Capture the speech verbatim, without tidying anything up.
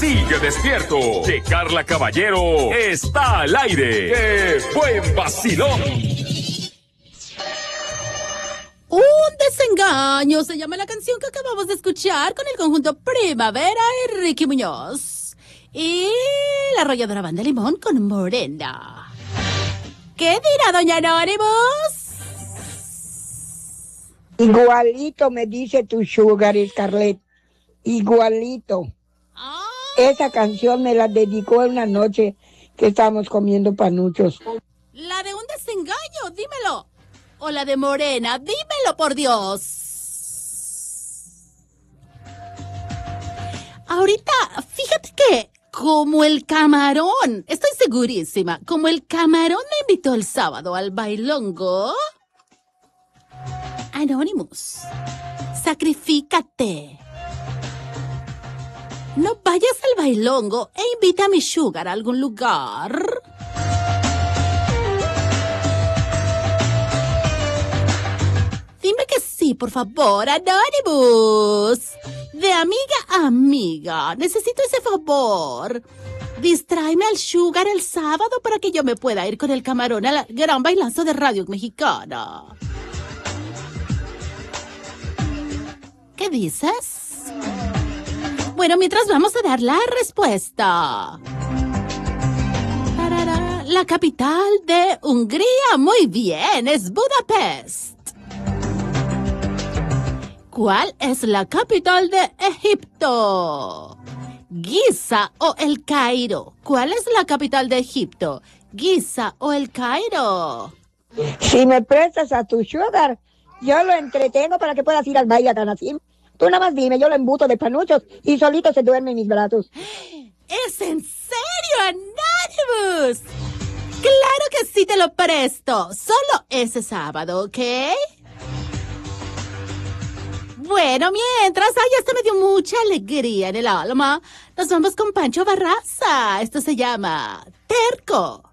sigue despierto, que Carla Caballero está al aire. ¡Qué buen vacilón! Un desengaño se llama la canción que acabamos de escuchar con el conjunto Primavera y Ricky Muñoz. Y la arrolladora Banda Limón con Morena. ¿Qué dirá doña Anonymous? Igualito me dice tu Sugar, Scarlett. Igualito. Ah. Esa canción me la dedicó una noche que estábamos comiendo panuchos. La de un desengaño, dímelo. O la de Morena, dímelo por Dios. Ahorita, fíjate que como el camarón, estoy segurísima, como el camarón me invitó el sábado al bailongo. Anonymous, sacrifícate. No vayas al bailongo e invita a mi Sugar a algún lugar. Dime que sí, por favor, Anonymous. De amiga a amiga, necesito ese favor. Distráeme al Sugar el sábado para que yo me pueda ir con el camarón al gran bailazo de Radio Mexicana. ¿Qué dices? Bueno, mientras vamos a dar la respuesta. La capital de Hungría, muy bien, es Budapest. ¿Cuál es la capital de Egipto? Giza o El Cairo. ¿Cuál es la capital de Egipto? Giza o El Cairo. Si me prestas a tu Sugar, yo lo entretengo para que puedas ir al baile a Tanacim. Tú nada más dime, yo lo embuto de panuchos y solito se duerme en mis brazos. ¿Es en serio, Anonymous? Claro que sí te lo presto. Solo ese sábado, ¿ok? Bueno, mientras, ay, esto me dio mucha alegría en el alma. Nos vamos con Pancho Barraza. Esto se llama Terco.